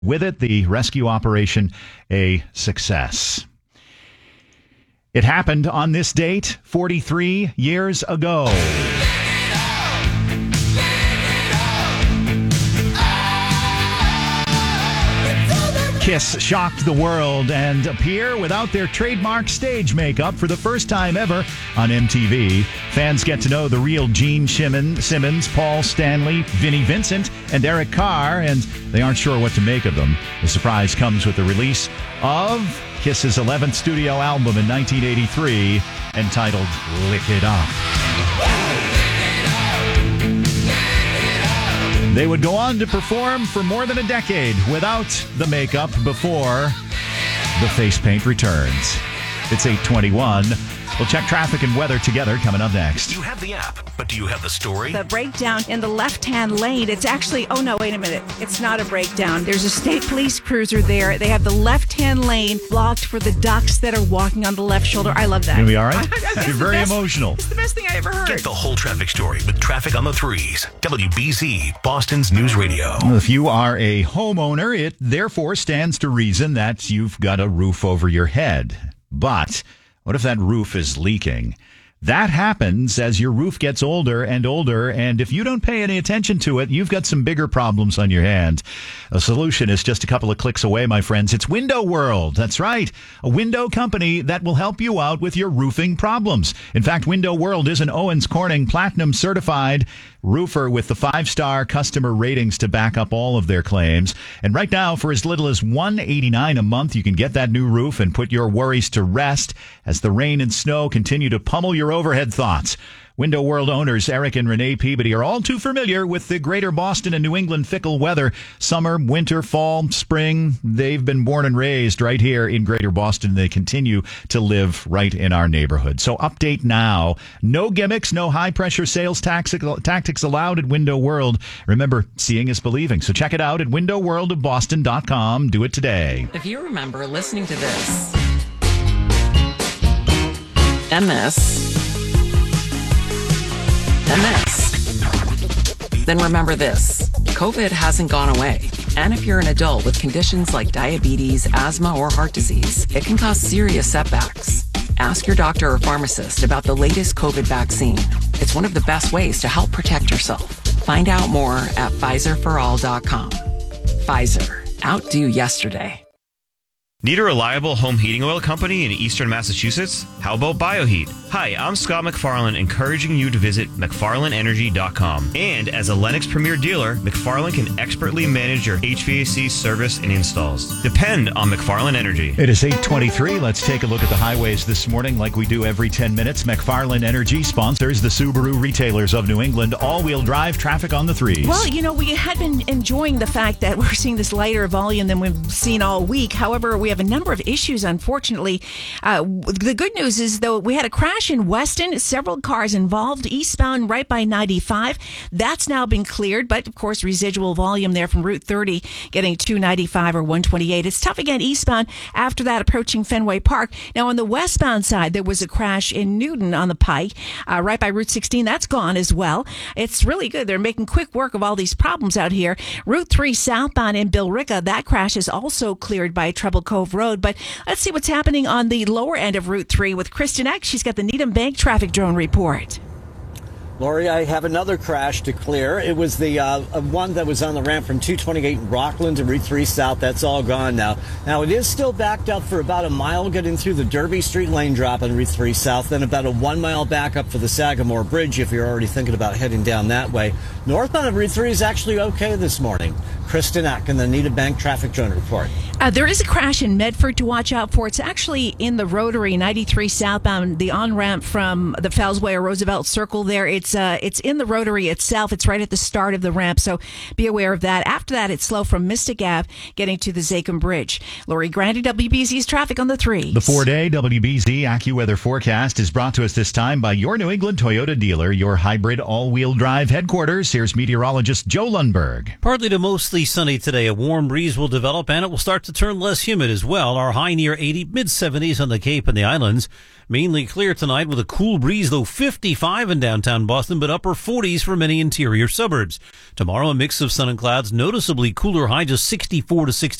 With it, the rescue operation a success. It happened on this date 43 years ago. Kiss shocked the world and appear without their trademark stage makeup for the first time ever on MTV. Fans get to know the real Gene Simmons, Paul Stanley, Vinnie Vincent, and Eric Carr, and they aren't sure what to make of them. The surprise comes with the release of Kiss's 11th studio album in 1983, entitled Lick It Up. They would go on to perform for more than a decade without the makeup before the face paint returns. It's 8:21. We'll check traffic and weather together coming up next. You have the app, but do you have the story? The breakdown in the left-hand lane, it's actually, oh no, wait a minute. It's not a breakdown. There's a state police cruiser there. They have the left-hand lane blocked for the ducks that are walking on the left shoulder. I love that. Gonna be all right? You're very emotional. It's the best thing I ever heard. Get the whole traffic story with Traffic on the Threes. WBZ, Boston's News Radio. If you are a homeowner, it therefore stands to reason that you've got a roof over your head. But what if that roof is leaking? That happens as your roof gets older and older, and if you don't pay any attention to it, you've got some bigger problems on your hands. A solution is just a couple of clicks away, my friends. It's Window World. That's right. A window company that will help you out with your roofing problems. In fact, Window World is an Owens Corning Platinum certified roofer with the 5-star customer ratings to back up all of their claims. And right now, for as little as $189 a month, you can get that new roof and put your worries to rest as the rain and snow continue to pummel your overhead thoughts. Window World owners Eric and Renee Peabody are all too familiar with the greater Boston and New England fickle weather. Summer, winter, fall, spring. They've been born and raised right here in greater Boston. They continue to live right in our neighborhood. So update now. No gimmicks, no high-pressure sales tactics allowed at Window World. Remember, seeing is believing. So check it out at windowworldofboston.com. Do it today. If you remember listening to this and this, and this, then remember this. COVID hasn't gone away. And if you're an adult with conditions like diabetes, asthma, or heart disease, it can cause serious setbacks. Ask your doctor or pharmacist about the latest COVID vaccine. It's one of the best ways to help protect yourself. Find out more at Pfizerforall.com. Pfizer. Outdo yesterday. Need a reliable home heating oil company in eastern Massachusetts? How about BioHeat? Hi, I'm Scott McFarland, encouraging you to visit McFarlandEnergy.com. And as a Lennox Premier dealer, McFarland can expertly manage your HVAC service and installs. Depend on McFarland Energy. It is 8:23. Let's take a look at the highways this morning like we do every 10 minutes. McFarland Energy sponsors the Subaru retailers of New England. All-wheel drive traffic on the threes. Well, you know, we had been enjoying the fact that we're seeing this lighter volume than we've seen all week. However, we have a number of issues, unfortunately. The good news is, though, we had a crash in Weston, several cars involved, eastbound right by 95. That's now been cleared, but of course, residual volume there from Route 30 getting 295 or 128. It's tough again eastbound after that approaching Fenway Park. Now, on the westbound side, there was a crash in Newton on the Pike, right by Route 16. That's gone as well. It's really good. They're making quick work of all these problems out here. Route 3 southbound in Billerica, that crash is also cleared by Treble Cove Road. But let's see what's happening on the lower end of Route 3 with Kristen Eck. She's got the Needham Bank traffic drone report. Lori, I have another crash to clear. It was the one that was on the ramp from 228 in Rockland to Route 3 South. That's all gone now. Now, it is still backed up for about a mile getting through the Derby Street lane drop on Route 3 South, then about a 1 mile backup for the Sagamore Bridge if you're already thinking about heading down that way. Northbound of Route 3 is actually okay this morning. Kristen Eck in the Needham Bank traffic drone report. There is a crash in Medford to watch out for. It's actually in the Rotary, 93 southbound, the on-ramp from the Fellsway or Roosevelt Circle there. It's in the Rotary itself. It's right at the start of the ramp, so be aware of that. After that, it's slow from Mystic Ave getting to the Zachem Bridge. Lori Grandy, WBZ's traffic on the threes. The 4-day WBZ AccuWeather forecast is brought to us this time by your New England Toyota dealer, your hybrid all-wheel drive headquarters. Here's meteorologist Joe Lundberg. Partly to mostly Partly sunny today. A warm breeze will develop and it will start to turn less humid as well. Our high near 80, mid-70s on the Cape and the islands. Mainly clear tonight with a cool breeze, though 55 in downtown Boston, but upper 40s for many interior suburbs. Tomorrow, a mix of sun and clouds, noticeably cooler, high just 64 to 60.